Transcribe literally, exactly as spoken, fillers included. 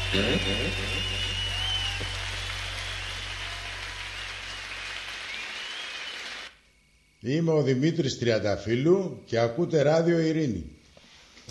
Είμαι ο Δημήτρης Τριανταφύλου και ακούτε Ράδιο Ειρήνη.